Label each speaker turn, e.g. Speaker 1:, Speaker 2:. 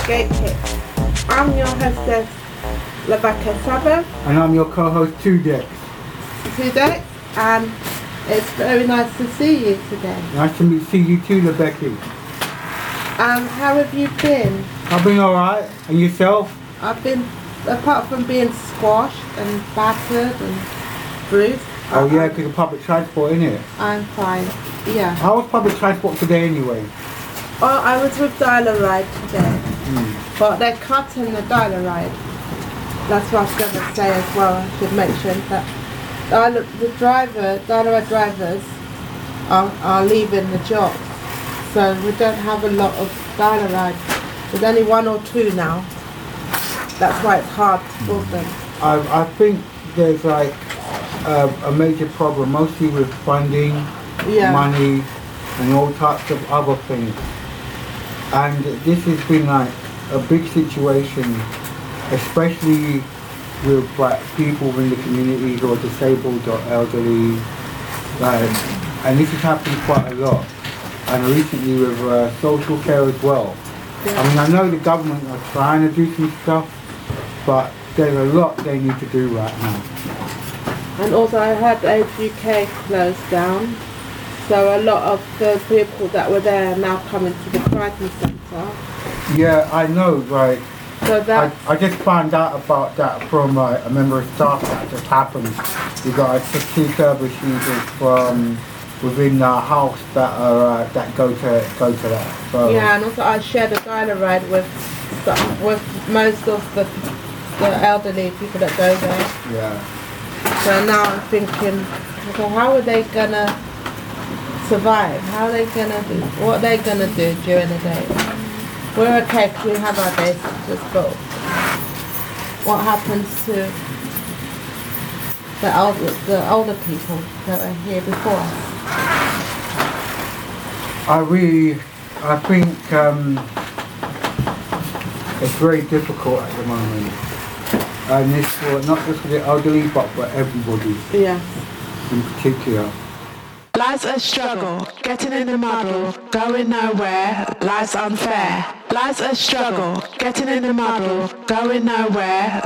Speaker 1: Gate Hits. I'm your hostess, Rebecca Sabbath.
Speaker 2: And I'm your co-host, Tudex.
Speaker 1: Tudex, and it's very nice to see you today.
Speaker 2: Nice to see you too, Rebecca.
Speaker 1: How have you been?
Speaker 2: I've been alright. And yourself?
Speaker 1: I've been, apart from being squashed and battered and bruised.
Speaker 2: Oh yeah, because of public transport, innit?
Speaker 1: I'm fine, yeah.
Speaker 2: How was public transport today anyway?
Speaker 1: Oh, I was with Dial-A-Ride today. But they're cutting the Dial-A-Ride. That's what I was going to say as well. I should mention that the Dial-A-Ride drivers are leaving the job. So we don't have a lot of Dial-A-Ride. There's only one or two now. That's why it's hard for them.
Speaker 2: I think there's like a major problem, mostly with funding, money, and all types of other things. And this has been like a big situation, especially with like people in the community who are disabled or elderly. And this has happened quite a lot. And recently with social care as well.
Speaker 1: Yeah.
Speaker 2: I mean, I know the government are trying to do some stuff, but there's a lot they need to do right now.
Speaker 1: And also I heard Age UK closed down. So a lot of the people that were there are now coming to the Crichton Centre.
Speaker 2: Yeah, I know, right.
Speaker 1: So that
Speaker 2: I just found out about that from a member of staff that just happened. We got two service users from within the house that are that go to that. So
Speaker 1: yeah, and also I shared a Dial-A-Ride with most of the elderly people that go there.
Speaker 2: Yeah.
Speaker 1: So now I'm thinking, okay, how are they gonna survive? How are they gonna do? What are they gonna do during the day? We're okay because we have our basics, but what happens to the older people that are here before us?
Speaker 2: I think it's very difficult at the moment. And it's not just for the elderly, but for everybody.
Speaker 1: Yeah.
Speaker 2: In particular.
Speaker 3: Life's a struggle, getting in the muddle, going nowhere, life's unfair. Life's a struggle, getting in the muddle, going nowhere.